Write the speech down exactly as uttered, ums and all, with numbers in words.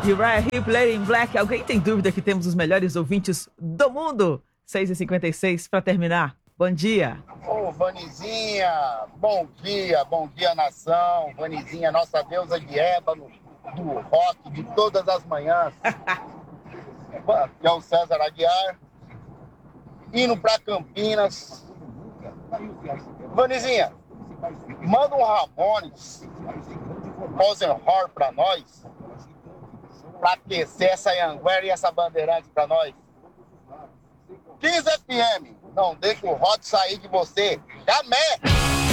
Uriah Heep, Lady in Black. Alguém tem dúvida que temos os melhores ouvintes do mundo? seis e cinquenta e seis para terminar. Bom dia. Ô, Vanizinha, bom dia, bom dia, nação. Vanizinha, nossa deusa de ébano, do rock, de todas as manhãs. Que é o César Aguiar. Indo pra Campinas. Vanizinha, manda um Ramones, Rosenhorn pra nós. Pra aquecer essa Anguera e essa Bandeirante pra nós. quinze F M, não deixa o rock sair de você. Camé!